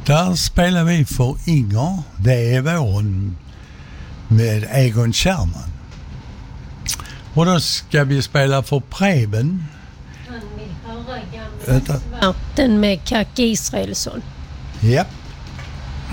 Där spelar vi för Inger. Det är våren med Egon Kärrman. Och då ska vi spela för Preben. Han vill höra gamla den med Kak Israelsson. Japp.